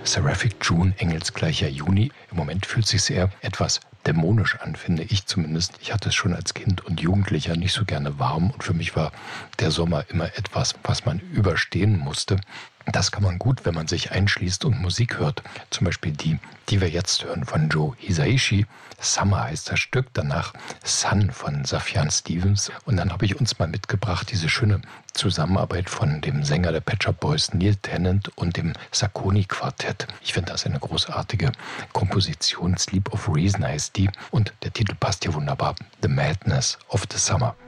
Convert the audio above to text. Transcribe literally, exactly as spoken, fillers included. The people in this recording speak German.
Seraphic June, engelsgleicher Juni. Im Moment fühlt es sich sehr etwas dämonisch an, finde ich zumindest. Ich hatte es schon als Kind und Jugendlicher nicht so gerne warm und für mich war der Sommer immer etwas, was man überstehen musste. Das kann man gut, wenn man sich einschließt und Musik hört. Zum Beispiel die, die wir jetzt hören von Joe Hisaishi. Summer heißt das Stück, danach Sun von Sufjan Stevens. Und dann habe ich uns mal mitgebracht diese schöne Zusammenarbeit von dem Sänger der Pet Shop Boys Neil Tennant und dem Saucony Quartett. Ich finde das eine großartige Komposition. Sleep of Reason heißt die und der Titel passt hier wunderbar. The Madness of the Summer.